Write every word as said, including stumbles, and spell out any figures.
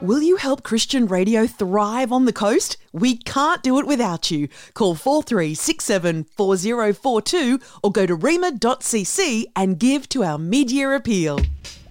Will you help Christian radio thrive on the coast? We can't do it without you. Call four three six seven four zero four two or go to rema dot c c and give to our mid-year appeal.